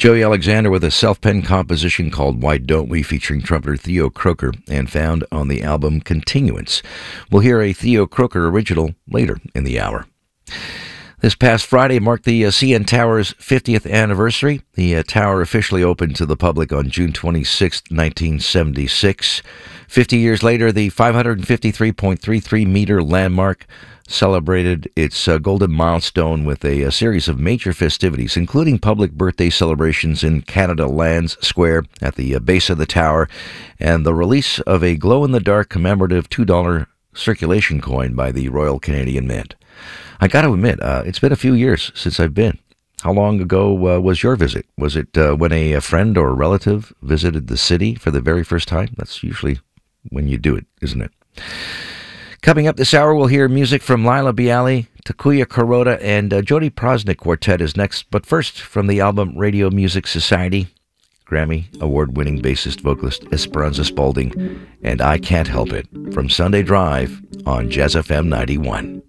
Joey Alexander with a self-penned composition called Why Don't We, featuring trumpeter Theo Croker, and found on the album Continuance. We'll hear a Theo Croker original later in the hour. This past Friday marked the CN Tower's 50th anniversary. The tower officially opened to the public on June 26, 1976. 50 years later, the 553.33-meter landmark celebrated its golden milestone with a series of major festivities, including public birthday celebrations in Canada Lands Square at the base of the tower, and the release of a glow-in-the-dark commemorative $2 circulation coin by the Royal Canadian Mint. I got to admit, it's been a few years since I've been. How long ago was your visit? Was it when a friend or a relative visited the city for the very first time? That's usually when you do it, isn't it? Coming up this hour, we'll hear music from Laila Bialy, Takuya Kuroda, and Jody Prosnick Quartet is next. But first, from the album Radio Music Society, Grammy award-winning bassist vocalist Esperanza Spalding, and I Can't Help It, from Sunday Drive on Jazz FM 91.